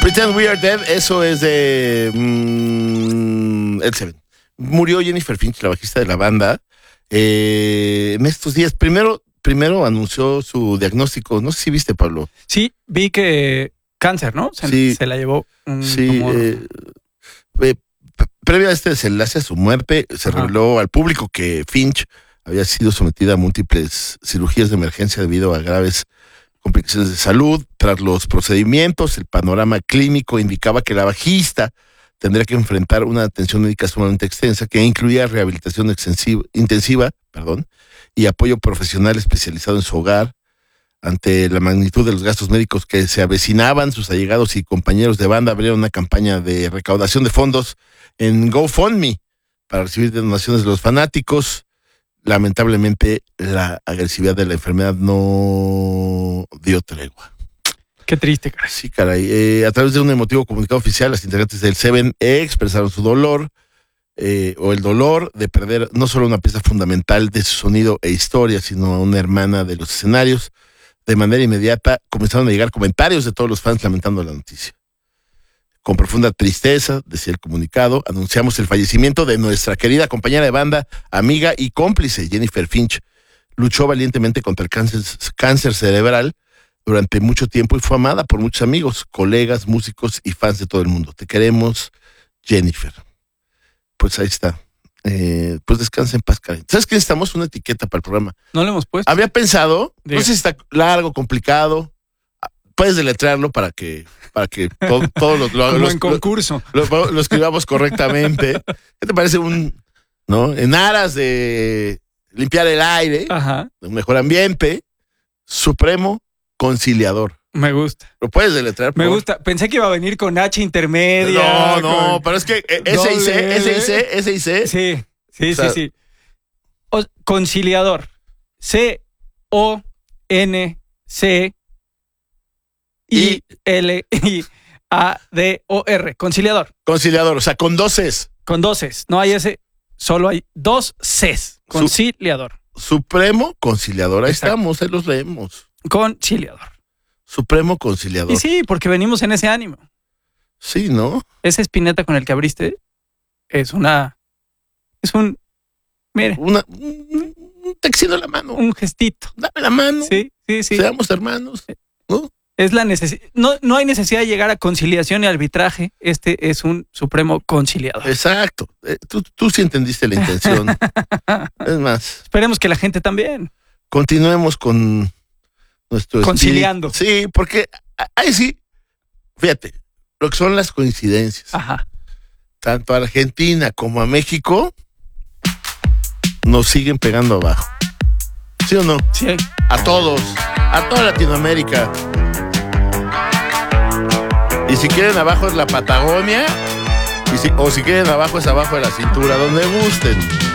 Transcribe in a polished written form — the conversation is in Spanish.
Pretend We Are Dead, eso es de Ed Seven. Murió Jennifer Finch, la bajista de la banda, en estos días. Primero anunció su diagnóstico. No sé si viste, Pablo. Sí, vi que cáncer, ¿no? Se la llevó un tumor. Previo a este desenlace, a su muerte, se reveló al público que Finch había sido sometida a múltiples cirugías de emergencia debido a graves complicaciones de salud. Tras los procedimientos, el panorama clínico indicaba que la bajista tendría que enfrentar una atención médica sumamente extensa que incluía rehabilitación intensiva y apoyo profesional especializado en su hogar. Ante la magnitud de los gastos médicos que se avecinaban, sus allegados y compañeros de banda abrieron una campaña de recaudación de fondos en GoFundMe para recibir donaciones de los fanáticos. Lamentablemente, la agresividad de la enfermedad no dio tregua. Qué triste, caray. Sí, caray. A través de un emotivo comunicado oficial, las integrantes del Seven expresaron su dolor, o el dolor de perder no solo una pieza fundamental de su sonido e historia, sino a una hermana de los escenarios. De manera inmediata comenzaron a llegar comentarios de todos los fans lamentando la noticia. Con profunda tristeza, decía el comunicado, anunciamos el fallecimiento de nuestra querida compañera de banda, amiga y cómplice, Jennifer Finch. Luchó valientemente contra el cáncer cerebral durante mucho tiempo y fue amada por muchos amigos, colegas, músicos y fans de todo el mundo. Te queremos, Jennifer. Pues ahí está. Pues descansa en paz, Karen. ¿Sabes que necesitamos una etiqueta para el programa? No lo hemos puesto. Había pensado, no sé si está largo, complicado. Puedes deletrearlo para que todos los en concurso lo escribamos correctamente. ¿Qué te parece en aras de limpiar el aire, de un mejor ambiente, Supremo Conciliador? Me gusta. ¿Lo puedes deletrear? Me gusta. Pensé que iba a venir con H intermedia. No, pero es que S y C. Sí. Conciliador. C-O-N-C-I-L-I-A-D-O-R. Conciliador. Conciliador, o sea, con dos Cs. Con dos Cs. No hay S, solo hay dos Cs. Conciliador. Supremo Conciliador. Ahí estamos, ahí los leemos. Conciliador. Supremo Conciliador. Y sí, porque venimos en ese ánimo. Sí, ¿no? Esa espineta con el que abriste mire. Te extiendo la mano. Un gestito. Dame la mano. Sí. Seamos hermanos, ¿no? Es la necesidad. No hay necesidad de llegar a conciliación y arbitraje. Este es un supremo conciliador. Exacto. Tú sí entendiste la intención. Es más. Esperemos que la gente también. Continuemos con nuestro conciliando. Sí, porque ahí sí, fíjate, lo que son las coincidencias. Tanto a Argentina como a México nos siguen pegando abajo. ¿Sí o no? Sí. A todos, a toda Latinoamérica. Y si quieren abajo es la Patagonia, o si quieren abajo es abajo de la cintura, donde gusten.